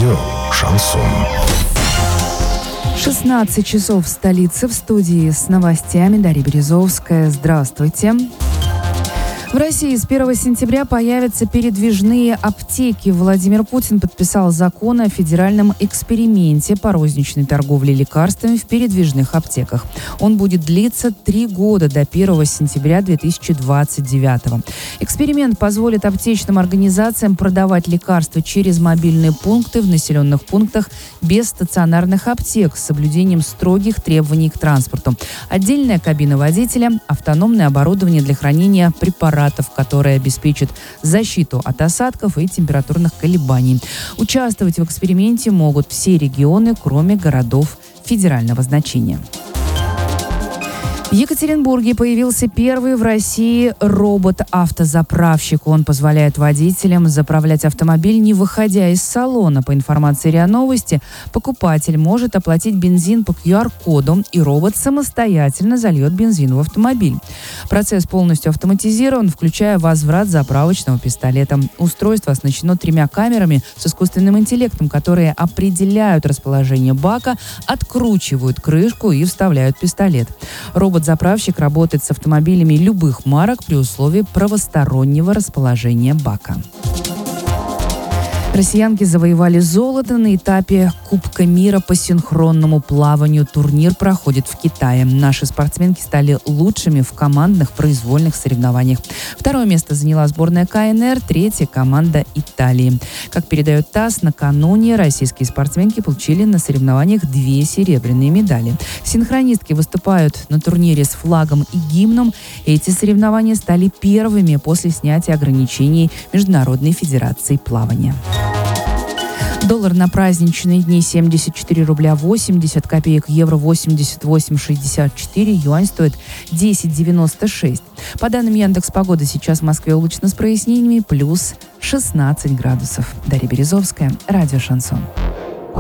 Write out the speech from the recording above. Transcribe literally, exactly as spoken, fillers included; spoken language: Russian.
Радио «Шансон». шестнадцать часов в столице. В студии с новостями Дарья Березовская. Здравствуйте. В России с первого сентября появятся передвижные аптеки. Владимир Путин подписал закон о федеральном эксперименте по розничной торговле лекарствами в передвижных аптеках. Он будет длиться три года до первого сентября две тысячи двадцать девятого. Эксперимент позволит аптечным организациям продавать лекарства через мобильные пункты в населенных пунктах без стационарных аптек с соблюдением строгих требований к транспорту. Отдельная кабина водителя, автономное оборудование для хранения препаратов, которое обеспечит защиту от осадков и температурных колебаний. Участвовать в эксперименте могут все регионы, кроме городов федерального значения. В Екатеринбурге появился первый в России робот-автозаправщик. Он позволяет водителям заправлять автомобиль, не выходя из салона. По информации РИА Новости, покупатель может оплатить бензин по ку ар коду, и робот самостоятельно зальет бензин в автомобиль. Процесс полностью автоматизирован, включая возврат заправочного пистолета. Устройство оснащено тремя камерами с искусственным интеллектом, которые определяют расположение бака, откручивают крышку и вставляют пистолет. Робот Заправщик работает с автомобилями любых марок при условии правостороннего расположения бака. Россиянки завоевали золото на этапе Кубка мира по синхронному плаванию. Турнир проходит в Китае. Наши спортсменки стали лучшими в командных произвольных соревнованиях. Второе место заняла сборная ка эн эр, третья – команда Италии. Как передает ТАСС, накануне российские спортсменки получили на соревнованиях две серебряные медали. Синхронистки выступают на турнире с флагом и гимном. Эти соревнования стали первыми после снятия ограничений Международной федерации плавания. Доллар на праздничные дни семьдесят четыре рубля восемьдесят копеек, евро восемьдесят восемь шестьдесят четыре, юань стоит десять девяносто шесть. По данным Яндекс.Погоды, сейчас в Москве облачно с прояснениями, плюс шестнадцать градусов. Дарья Березовская, радио «Шансон».